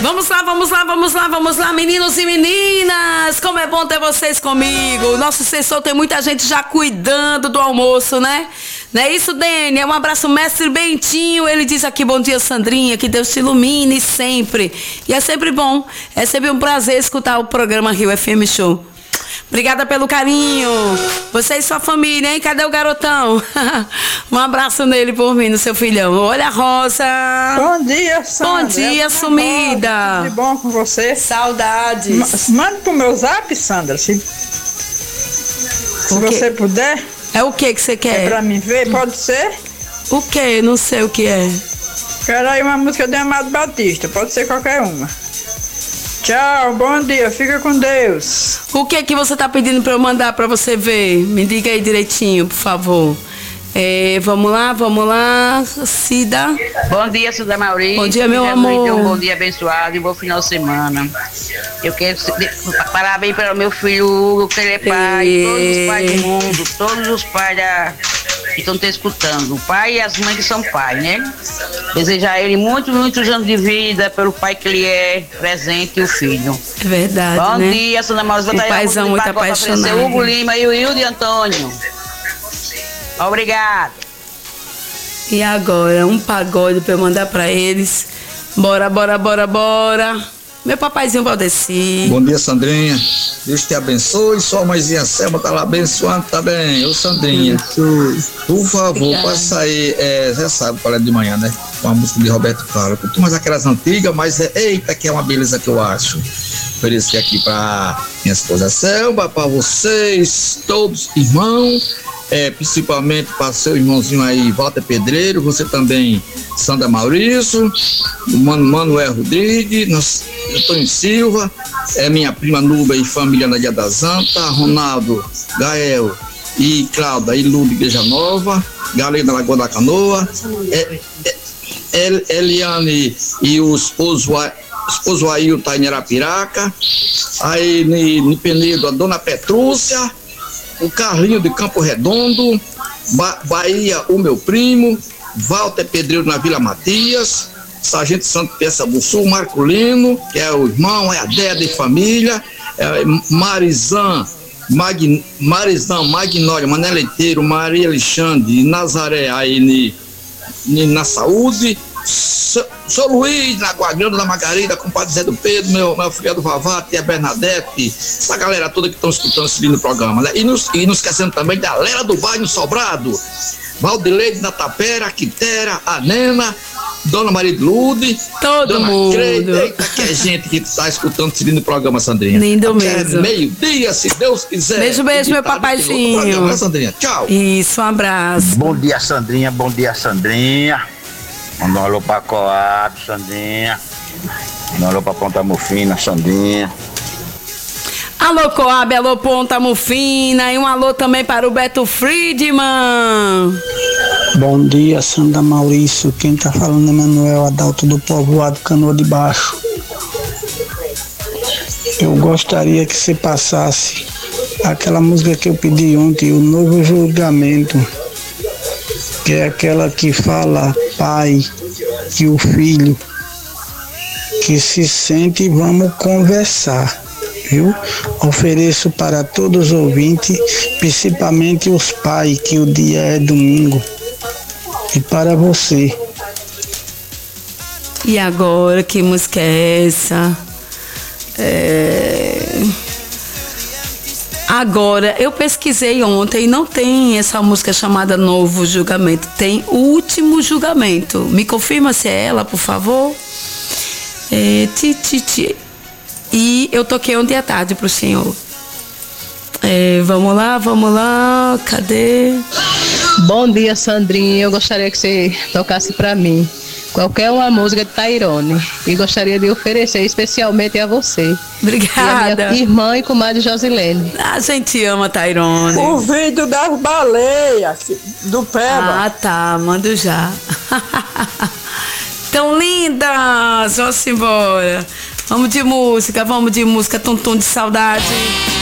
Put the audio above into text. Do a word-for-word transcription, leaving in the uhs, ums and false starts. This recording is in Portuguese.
Vamos lá, vamos lá, vamos lá, vamos lá, meninos e meninas. Como é bom ter vocês comigo. Nosso sessão tem muita gente já cuidando do almoço, né? Não é isso, Dênia? Um abraço, mestre Bentinho. Ele diz aqui, bom dia, Sandrinha. Que Deus te ilumine sempre. E é sempre bom. É sempre um prazer escutar o programa Rio F M Show. Obrigada pelo carinho. Você e sua família, hein? Cadê o garotão? Um abraço nele por mim, no seu filhão. Olha a Rosa. Bom dia, Sandra. Bom dia, sumida. Tudo de bom com você? Saudades. Ma manda pro meu zap, Sandra, se, se você puder. É o que que você quer? É pra mim ver, pode ser? O que? Não sei o que é. Quero aí uma música de Amado Batista, pode ser qualquer uma. Tchau, bom dia, fica com Deus. O que que você tá pedindo pra eu mandar pra você ver? Me diga aí direitinho, por favor. É, vamos lá, vamos lá, Cida. Bom dia, Cida Maurício. Bom dia, meu Deus amor. Dê um bom dia abençoado e um bom final de semana. Eu quero parabéns para o meu filho Hugo, que ele é pai, E... todos os pais do mundo, todos os pais da... que estão te escutando, o pai e as mães que são pais, né? Desejar a ele muitos, muitos anos de vida pelo pai que ele é, presente e o filho. É verdade, bom né? dia, Cida Maurício. Um paizão muito apaixonado. Hugo Lima e o Hilde Antônio. Obrigado. E agora, um pagode pra eu mandar pra eles. Bora, bora, bora, bora. Meu papaizinho Valdeci. Bom dia, Sandrinha. Deus te abençoe. Sua mãezinha Selma tá lá abençoando, tá bem? Ô, Sandrinha, por favor, Obrigada. passa aí, é, já sabe qual é de manhã, né? Uma música de Roberto Carlos. Curto mais aquelas antigas, mas é, eita, que é uma beleza que eu acho. Oferecer aqui pra minha esposa Selma, pra vocês, todos irmãos. É, principalmente para seu irmãozinho aí, Walter Pedreiro, você também, Sandra Maurício, Mano, Manuel Rodrigues, Antônio Silva, é minha prima Nuba e família na Dia da Santa, Ronaldo, Gael e Cláudia e Lula Igreja Nova, Galera da Lagoa da Canoa, é, é, Eliane e o esposo, esposo Ailton em Arapiraca, aí no Penedo a Dona Petrúcia, o Carlinho de Campo Redondo, ba Bahia, o meu primo, Walter Pedreiro na Vila Matias, Sargento Santo Peça do Sul, Marco Lino, que é o irmão, é a Déia de família, é Marizan, Mag, Marizan, Magnólia, Mané Leiteiro, Maria Alexandre, Nazaré, aí ni, ni, na saúde, Sou Luiz, na Guagrana da Margarida, compadre Zé do Pedro, meu, meu filho do Vavá, tia Bernadette, essa galera toda que estão escutando esse lindo programa, né? E nos, e nos esquecendo também da galera do bairro Sobrado, Valdileide na Tapera, Quitera, a Nena, Dona Maria de Lude, todo Dona mundo. Creida, eita, que é gente que está escutando esse lindo programa, Sandrinha. Lindo Até mesmo. meio-dia, se Deus quiser. Beijo, beijo, meu Programa, papaizinho. né, Sandrinha? Tchau. Isso, um abraço. Bom dia, Sandrinha. Bom dia, Sandrinha. Manda um alô pra Coab, Sandrinha. Manda um alô pra Ponta Mufina, Sandrinha. Alô, Coab, alô, Ponta Mufina. E um alô também para o Beto Friedman. Bom dia, Sandra Maurício. Quem tá falando é Manuel Adalto do Povoado Canoa de Baixo. Eu gostaria que você passasse aquela música que eu pedi ontem, O Novo Julgamento, que é aquela que fala pai e o filho que se sente e vamos conversar, viu? Ofereço para todos os ouvintes, principalmente os pais, que o dia é domingo, e para você. E agora, que música é essa? É... Agora, eu pesquisei ontem e não tem essa música chamada Novo Julgamento, tem Último Julgamento. Me confirma se é ela, por favor? É, ti, ti, ti. E eu toquei ontem à tarde pro senhor. É, vamos lá, vamos lá, cadê? Bom dia, Sandrinha. Eu gostaria que você tocasse para mim qualquer uma música de Tairone e gostaria de oferecer especialmente a você. Obrigada. E a minha irmã e comadre Josilene. A gente ama Tairone. O vídeo das baleias do Peba. Ah, tá, mando já. Tão lindas, vamos embora. Vamos de música, vamos de música, tum tum de saudade.